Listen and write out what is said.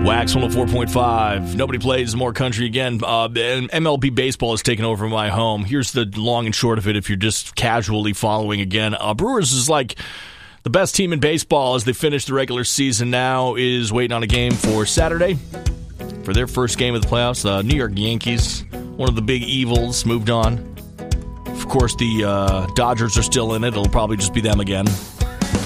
Wax 104.5. Nobody plays more country again. MLB baseball has taken over my home. Here's the long and short of it if you're just casually following again. Brewers is like the best team in baseball as they finish the regular season now, is waiting on a game for Saturday for their first game of the playoffs. The New York Yankees, one of the big evils, moved on. Of course, the Dodgers are still in it. It'll probably just be them again.